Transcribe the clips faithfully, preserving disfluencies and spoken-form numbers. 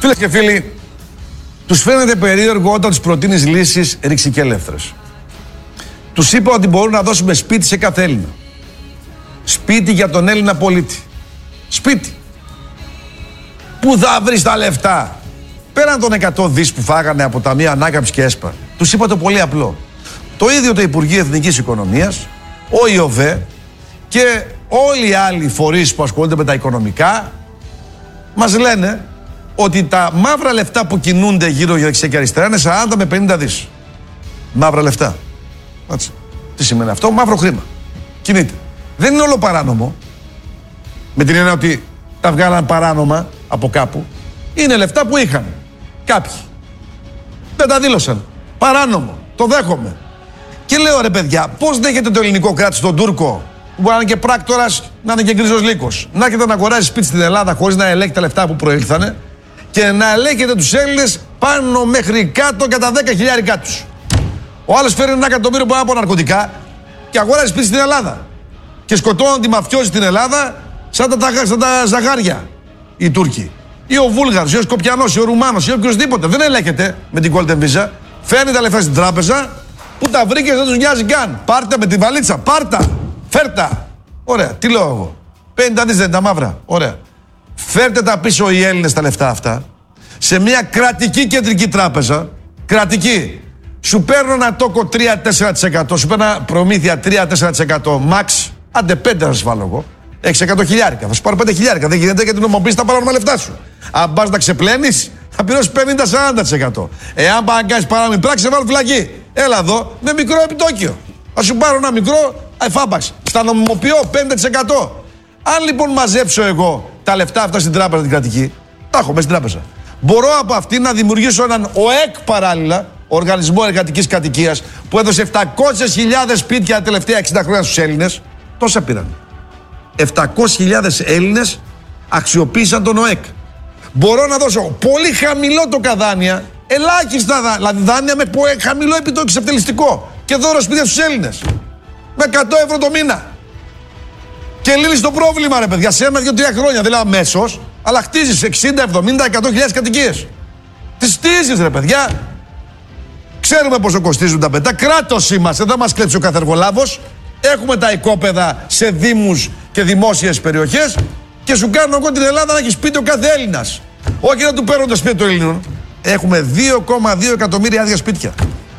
Φίλες και φίλοι, τους φαίνεται περίεργο όταν τους προτείνεις λύσεις ρηξικέλευθρες. Τους είπα ότι μπορούν να δώσουμε σπίτι σε κάθε Έλληνα. Σπίτι για τον Έλληνα πολίτη. Σπίτι. Πού θα βρεις τα λεφτά? Πέραν των εκατό δις που φάγανε από Ταμεία Ανάκαμψης και ΕΣΠΑ. Τους είπα το πολύ απλό. Το ίδιο το Υπουργείο Εθνικής Οικονομίας, ο ΙΟΒΕ και όλοι οι άλλοι φορείς που ασχολούνται με τα οικονομικά μας λένε ότι τα μαύρα λεφτά που κινούνται γύρω για δεξιά και αριστερά είναι σαράντα με πενήντα δις. Μαύρα λεφτά. Έτσι. Τι σημαίνει αυτό? Μαύρο χρήμα. Κινείται. Δεν είναι όλο παράνομο. Με την έννοια ότι τα βγάλαν παράνομα από κάπου. Είναι λεφτά που είχαν κάποιοι. Δεν τα δήλωσαν. Παράνομο. Το δέχομαι. Και λέω, ρε παιδιά, πώς δέχεται το ελληνικό κράτος τον Τούρκο, που μπορεί να είναι και πράκτορας, να είναι και γκρίζος λύκος, να έρχεται να αγοράζει σπίτι στην Ελλάδα χωρίς να ελέγχει τα λεφτά που προήλθανε και να ελέγχεται τους Έλληνες πάνω μέχρι κάτω κατά δέκα χιλιάρικα τους. Ο άλλος φέρνει ένα εκατομμύριο από ναρκωτικά και αγοράζει σπίτι στην Ελλάδα. Και σκοτώνουν τη μαφιόζη στην Ελλάδα σαν τα, σαν τα ζαγάρια οι Τούρκοι. Ή ο Βούλγαρος, ή ο Σκοπιανός, ή ο Ρουμάνος, ή οποιοδήποτε. Δεν ελέγχεται με την Golden Visa. Φέρνει τα λεφτά στην τράπεζα. Πού τα βρήκε, δεν τους νοιάζει καν. Πάρτε με τη βαλίτσα, πάρτα. Φέρτα. Ωραία, τι λέω εγώ? πενήντα δις δεν είναι τα μαύρα. Ωραία. Φέρτε τα πίσω οι Έλληνες τα λεφτά αυτά σε μια κρατική κεντρική τράπεζα. Κρατική. Σου παίρνω ένα τόκο τρία με τέσσερα τοις εκατό, σου παίρνω προμήθεια τρία με τέσσερα τοις εκατό, max, άντε πέντε θα σας βάλω εγώ. Έχεις εκατό χιλιάρικα, θα σου πάρω πέντε χιλιάρικα. Δεν γίνεται γιατί νομοποίηση θα πάρω τα λεφτά σου. Αν πας να ξεπλένεις, θα πληρώσεις πενήντα με σαράντα τοις εκατό. Εάν πας να κάνεις παράνομη πράξη, θα βάλω φυλακή. Έλα εδώ με μικρό επιτόκιο. Θα σου πάρω ένα μικρό εφάπαξ. Στα νομιμοποιώ πέντε τοις εκατό. Αν λοιπόν μαζέψω εγώ τα λεφτά αυτά στην τράπεζα την κρατική, τα έχω μέσα στην τράπεζα. Μπορώ από αυτή να δημιουργήσω έναν ΟΕΚ παράλληλα, Οργανισμό Εργατικής Κατοικίας, που έδωσε επτακόσιες χιλιάδες σπίτια τα τελευταία εξήντα χρόνια στους Έλληνες. Τόσα πήραν. επτακόσιες χιλιάδες Έλληνες αξιοποίησαν τον ΟΕΚ. Μπορώ να δώσω πολύ χαμηλό το καδάνια, ελάχιστα δάνεια, δηλαδή δάνεια με χαμηλό επιτόκιο σε ευτελιστικό και δώρο σπίτια στους Έλληνες. Με εκατό ευρώ το μήνα. Και λύνεις το πρόβλημα, ρε παιδιά, σε ένα, δύο, τρία χρόνια. Δεν λέω αμέσως, αλλά χτίζεις εξήντα, εβδομήντα, εκατό χιλιάδες κατοικίες. Τι στίζεις, ρε παιδιά. Ξέρουμε πόσο κοστίζουν τα πετά. Κράτος είμαστε, δεν μας κλέψει ο καθεργολάβος. Έχουμε τα οικόπεδα σε δήμους και δημόσιες περιοχές και σου κάνω εγώ την Ελλάδα να έχει σπίτι ο κάθε Έλληνας. Όχι να του παίρνουν το σπίτι των Ελλήνων. Έχουμε δύο κόμμα δύο εκατομμύρια άδεια σπίτια.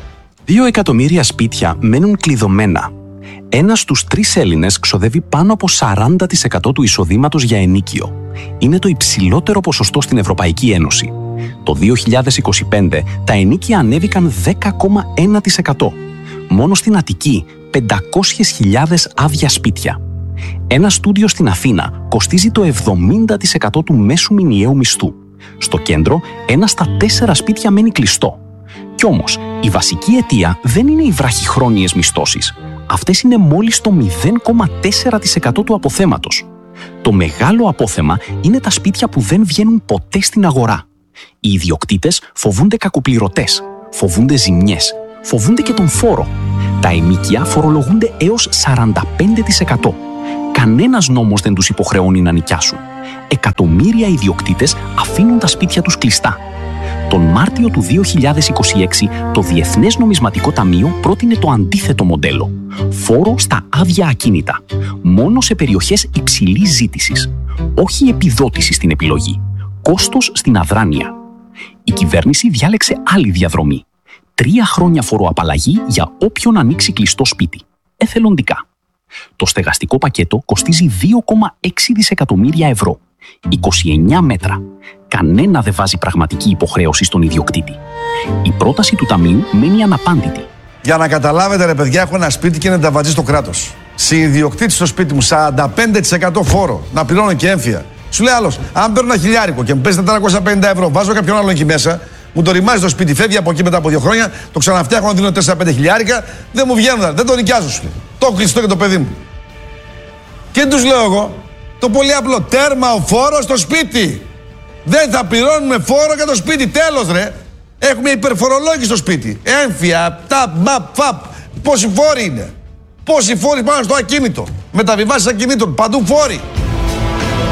Δύο εκατομμύρια σπίτια μένουν κλειδωμένα. Ένας στους τρεις Έλληνες ξοδεύει πάνω από σαράντα τοις εκατό του εισοδήματος για ενοίκιο. Είναι το υψηλότερο ποσοστό στην Ευρωπαϊκή Ένωση. Το δύο χιλιάδες είκοσι πέντε τα ενοίκια ανέβηκαν δέκα κόμμα ένα τοις εκατό. Μόνο στην Αττική πεντακόσιες χιλιάδες άδεια σπίτια. Ένα στούντιο στην Αθήνα κοστίζει το εβδομήντα τοις εκατό του μέσου μηνιαίου μισθού. Στο κέντρο, ένα στα τέσσερα σπίτια μένει κλειστό. Κι όμως, η βασική αιτία δεν είναι οι βραχυχρόνιες μισθώσεις. Αυτές είναι μόλις το μηδέν κόμμα τέσσερα τοις εκατό του αποθέματος. Το μεγάλο απόθεμα είναι τα σπίτια που δεν βγαίνουν ποτέ στην αγορά. Οι ιδιοκτήτες φοβούνται κακοπληρωτές, φοβούνται ζημιές, φοβούνται και τον φόρο. Τα ενοίκια φορολογούνται έως σαράντα πέντε τοις εκατό. Κανένας νόμος δεν τους υποχρεώνει να νοικιάσουν. Εκατομμύρια ιδιοκτήτες αφήνουν τα σπίτια τους κλειστά. Τον Μάρτιο του δύο χιλιάδες είκοσι έξι, το Διεθνές Νομισματικό Ταμείο πρότεινε το αντίθετο μοντέλο. Φόρο στα άδεια ακίνητα. Μόνο σε περιοχές υψηλής ζήτησης. Όχι επιδότηση στην επιλογή. Κόστος στην αδράνεια. Η κυβέρνηση διάλεξε άλλη διαδρομή. Τρία χρόνια φοροαπαλλαγή για όποιον ανοίξει κλειστό σπίτι. Εθελοντικά. Το στεγαστικό πακέτο κοστίζει δύο κόμμα έξι δισεκατομμύρια ευρώ. είκοσι εννέα μέτρα. Κανένα δεν βάζει πραγματική υποχρέωση στον ιδιοκτήτη. Η πρόταση του Ταμείου μένει αναπάντητη. Για να καταλάβετε, ρε παιδιά, έχω ένα σπίτι και είναι ταβατζή στο κράτος. Συνιδιοκτήτη στο σπίτι μου, σαράντα πέντε τοις εκατό φόρο. Να πληρώνω και έμφυα. Σου λέει άλλος, αν παίρνω ένα χιλιάρικο και μου παίζει τετρακόσια πενήντα ευρώ, βάζω κάποιον άλλον εκεί μέσα, μου το ρημάζει το σπίτι, φεύγει από εκεί μετά από δύο χρόνια, το ξαναφτιάχνω να δίνω τέσσερα πέντε χιλιάρικα, δεν μου βγαίνουν, δεν το νοικιάζω σου λέει. Το έχω κλειστό και το παιδί μου. Και τους λέω εγώ, το πολύ απλό, τέρμα ο φόρος στο σπίτι. Δεν θα πληρώνουμε φόρο για το σπίτι, τέλος ρε. Έχουμε υπερφορολόγηση στο σπίτι. Έμφυα, ταπ, μαπ, φαπ. Πόσοι φόροι είναι. Πόσοι φόροι πάνω στο ακίνητο. Μεταβιβάσεις ακινήτων, παντού φόροι.